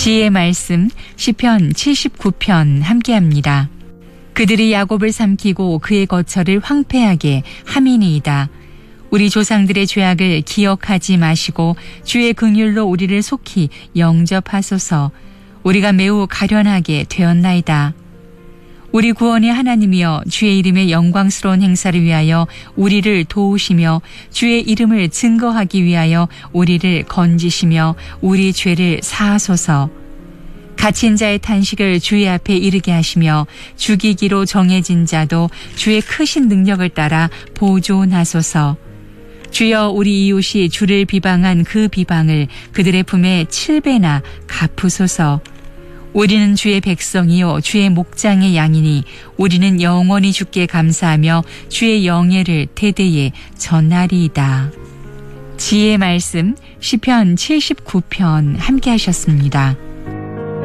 지혜의 말씀 시편 79편 함께합니다. 그들이 야곱을 삼키고 그의 거처를 황폐하게 함이니이다. 우리 조상들의 죄악을 기억하지 마시고 주의 긍휼로 우리를 속히 영접하소서. 우리가 매우 가련하게 되었나이다. 우리 구원의 하나님이여 주의 이름의 영광스러운 행사를 위하여 우리를 도우시며 주의 이름을 증거하기 위하여 우리를 건지시며 우리 죄를 사하소서. 갇힌 자의 탄식을 주의 앞에 이르게 하시며 죽이기로 정해진 자도 주의 크신 능력을 따라 보존하소서. 주여 우리 이웃이 주를 비방한 그 비방을 그들의 품에 7배나 갚으소서. 우리는 주의 백성이요 주의 목장의 양이니 우리는 영원히 주께 감사하며 주의 영예를 대대에 전하리이다. 지혜의 말씀 시편 79편 함께 하셨습니다.